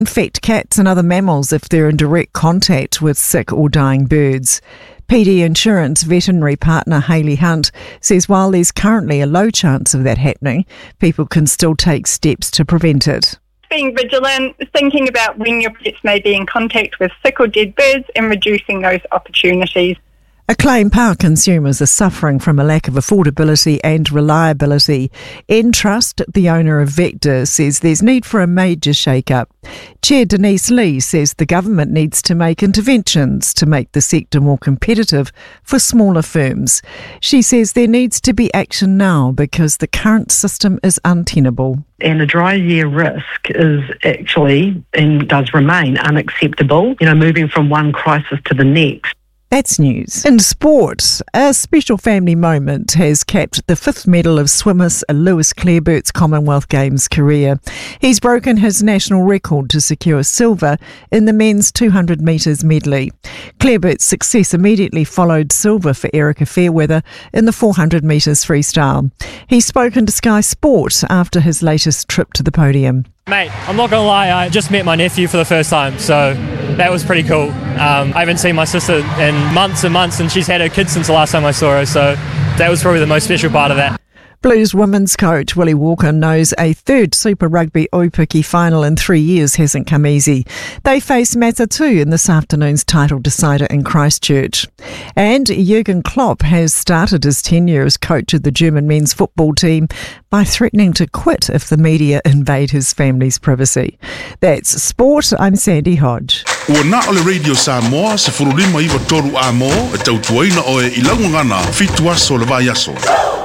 infect cats and other mammals if they're in direct contact with sick or dying birds. PD Insurance veterinary partner Hayley Hunt says while there's currently a low chance of that happening, people can still take steps to prevent it. Being vigilant, thinking about when your pets may be in contact with sick or dead birds and reducing those opportunities. Acclaim Park consumers are suffering from a lack of affordability and reliability. Entrust, the owner of Vector, says there's need for a major shake-up. Chair Denise Lee says the government needs to make interventions to make the sector more competitive for smaller firms. She says there needs to be action now because the current system is untenable. And a dry year risk is actually and does remain unacceptable, moving from one crisis to the next. That's news. In sport, a special family moment has capped the 5th medal of swimmer Lewis Clarebert's Commonwealth Games career. He's broken his national record to secure silver in the men's 200 metres medley. Clarebert's success immediately followed silver for Erica Fairweather in the 400 metres freestyle. He's spoken to Sky Sport after his latest trip to the podium. Mate, I'm not going to lie, I just met my nephew for the first time, so that was pretty cool. I haven't seen my sister in months and months, and she's had her kids since the last time I saw her, so that was probably the most special part of that. Blues women's coach Willie Walker knows a third Super Rugby Oipiki final in 3 years hasn't come easy. They face Matatu in this afternoon's title decider in Christchurch. And Jurgen Klopp has started his tenure as coach of the German men's football team by threatening to quit if the media invade his family's privacy. That's sport. I'm Sandy Hodge. Ua na ole Radio Samoa se furulima iwa toru a mo e tautuaina o e ilangu ngana fitu aso le vai aso.